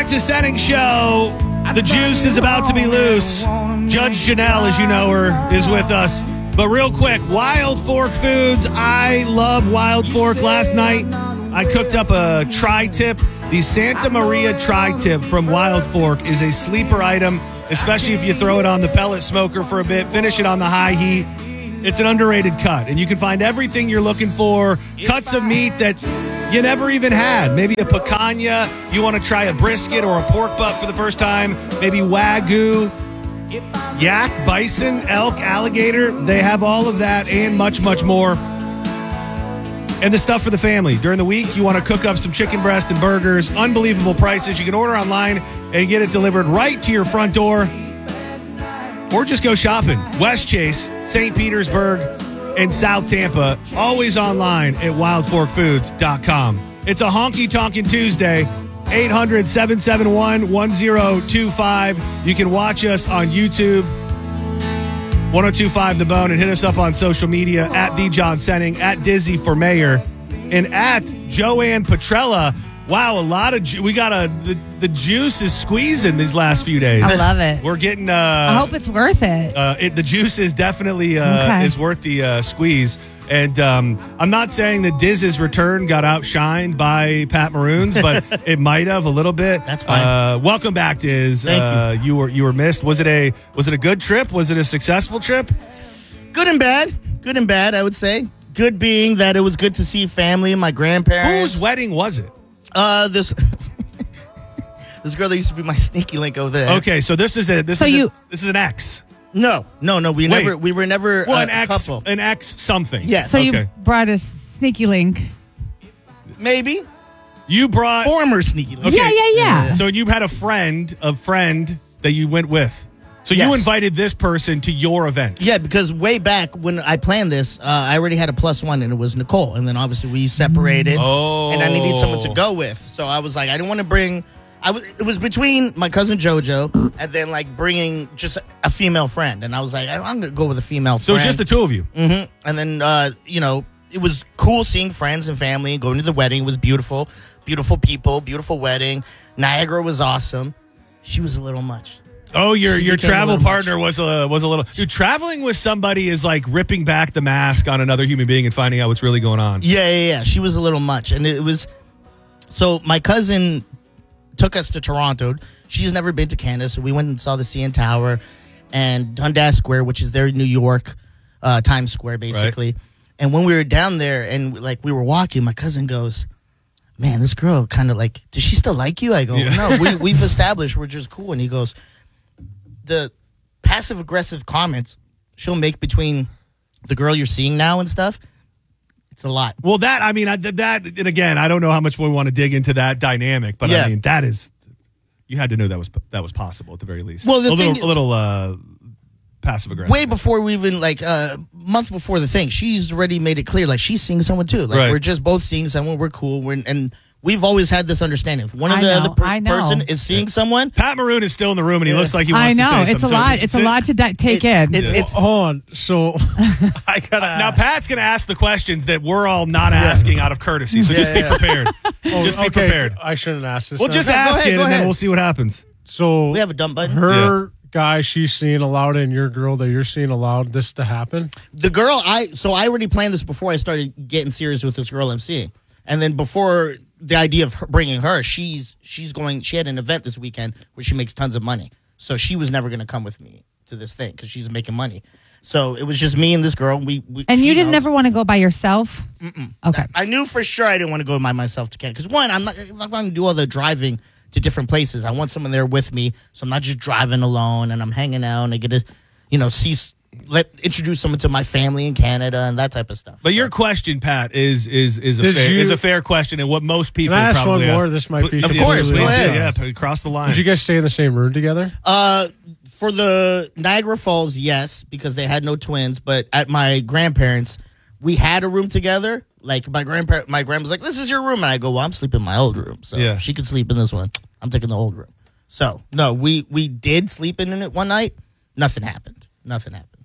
to Setting Show. The juice is about to be loose. Judge Janelle, as you know her, is with us. But real quick, Wild Fork Foods. I love Wild Fork. Last night, I cooked up a tri-tip. The Santa Maria tri-tip from Wild Fork is a sleeper item, especially if you throw it on the pellet smoker for a bit, finish it on the high heat. It's an underrated cut, and you can find everything you're looking for. Cuts of meat that you never even had. Maybe a picanha. You want to try a brisket or a pork butt for the first time. Maybe Wagyu, yak, bison, elk, alligator. They have all of that and much, much more. And the stuff for the family. During the week, you want to cook up some chicken breast and burgers. Unbelievable prices. You can order online and get it delivered right to your front door. Or just go shopping. West Chase, St. Petersburg, and South Tampa. Always online at wildforkfoods.com. It's a honky-tonkin' Tuesday. 800-771-1025. You can watch us on YouTube. 1025 The Bone, and hit us up on social media at The John Senning, at Dizzy for Mayor, and at Joanne Petrella. Wow, a lot of we got the juice is squeezing these last few days. I love it. We're getting. I hope it's worth it. The juice is definitely is worth the squeeze. And I'm not saying that Diz's return got outshined by Pat Maroon's, but it might have a little bit. That's fine. Welcome back, Diz. Thank you. You were missed. Was it a good trip? Was it a successful trip? Good and bad. Good and bad, I would say. Good being that it was good to see family and my grandparents. Whose wedding was it? This girl that used to be my sneaky link over there. Okay, so this is an ex. No. We were never an a ex, couple. an ex something. Yes. So okay. you brought a sneaky link. Maybe You brought former sneaky link. Okay. Yeah. So you had a friend that you went with. So Yes. you invited this person to your event. Yeah, because way back when I planned this, I already had a plus one, and it was Nicole. And then obviously we separated, and I needed someone to go with. So I was like, I didn't want to bring. It was between my cousin JoJo and then like bringing just a female friend, and I was like, I'm gonna go with a female friend. So it's just the two of you. Mm-hmm. And then it was cool seeing friends and family, going to the wedding. It was beautiful, beautiful people, beautiful wedding. Niagara was awesome. She was a little much. Oh, your travel partner much. was a little. Dude, traveling with somebody is like ripping back the mask on another human being and finding out what's really going on. Yeah. She was a little much, and it was. So my cousin took us to Toronto. She's never been to Canada, so we went and saw the CN Tower and Dundas Square, which is there in New York, Times Square, basically. Right. And when we were down there and like we were walking, my cousin goes, "Man, this girl kind of like, does she still like you?" I go, "No, we've established we're just cool." And he goes, "The passive aggressive comments she'll make between the girl you're seeing now and stuff, it's a lot." Well, and again, I don't know how much we want to dig into that dynamic, but yeah. I mean, that is, you had to know that was possible at the very least. Well, a little passive aggressive. Way before we even month before the thing, she's already made it clear like she's seeing someone too. Like right. We're just both seeing someone. We're cool. And we've always had this understanding. If one of the other person is seeing someone, Pat Maroon is still in the room, and he looks like he wants to say something. It's a lot. It's a lot to take in. It's hold on. So I gotta now. Pat's gonna ask the questions that we're all not asking out of courtesy. So just be prepared. Just be prepared. I shouldn't ask this. Well, just ask it, and then we'll see what happens. So we have a dump button. Her guy she's seeing allowed, and your girl that you're seeing allowed this to happen. The girl I already planned this before I started getting serious with this girl I'm seeing, and then before the idea of bringing her, she's going. She had an event this weekend where she makes tons of money, so she was never going to come with me to this thing because she's making money. So it was just me and this girl. We and you didn't ever want to go by yourself. Okay, I knew for sure I didn't want to go by myself to Canada because one, I'm not going to do all the driving to different places. I want someone there with me, so I'm not just driving alone and I'm hanging out and I get to, introduce someone to my family in Canada and that type of stuff. But your question, Pat, is a fair question, and what most people can I ask probably one more? ask. This might be of course. Go ahead. Yeah, cross the line. Did you guys stay in the same room together? For the Niagara Falls, yes, because they had no twins. But at my grandparents', we had a room together. Like my grandma's like, "This is your room," and I go, "Well, I'm sleeping in my old room, so she could sleep in this one. I'm taking the old room." So no, we did sleep in it one night. Nothing happened.